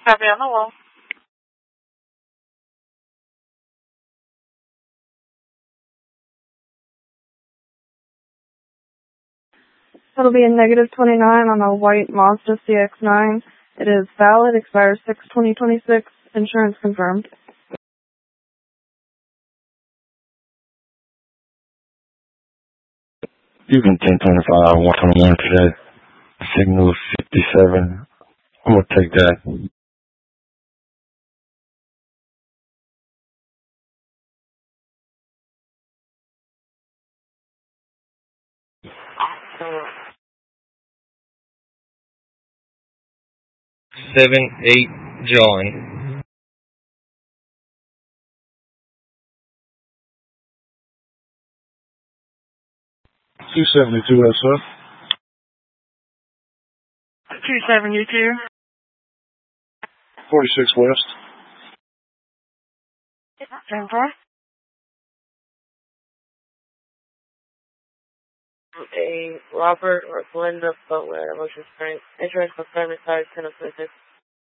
Copy on the wall. It'll be a -29 on a white Mazda CX-9. It is valid, expires 6/2026, insurance confirmed. You can 1025, 121 today. Signal 57. I'm going to take that. Seven, 8, John. 272 SF. 272. 46 West. 10-4. A Robert or Glenda Butler, Ocean Springs. Insurance confirmed, size 10 of 26.